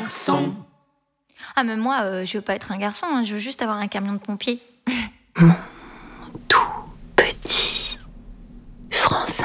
garçon. Ah, mais moi, je veux pas être un garçon, hein, je veux juste avoir un camion de pompier. Mon tout petit France